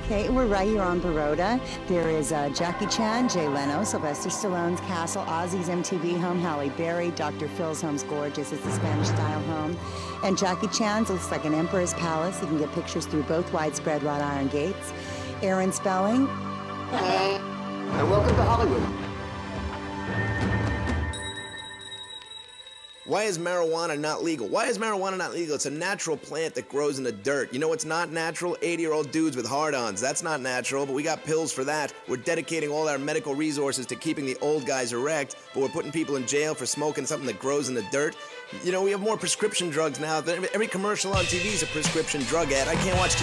Okay, we're right here on Baroda. There is Jackie Chan, Jay Leno, Sylvester Stallone's castle, Ozzy's MTV home, Halle Berry, Dr. Phil's home's gorgeous. It's a Spanish-style home. And Jackie Chan's looks like an emperor's palace. You can get pictures through both widespread wrought iron gates. Aaron Spelling. Hey, and welcome to Hollywood. Why is marijuana not legal? Why is marijuana not legal? It's a natural plant that grows in the dirt. You know what's not natural? 80-year-old dudes with hard-ons. That's not natural, but we got pills for that. We're dedicating all our medical resources to keeping the old guys erect, but we're putting people in jail for smoking something that grows in the dirt. You know, we have more prescription drugs now. Every commercial on TV is a prescription drug ad. I can't watch TV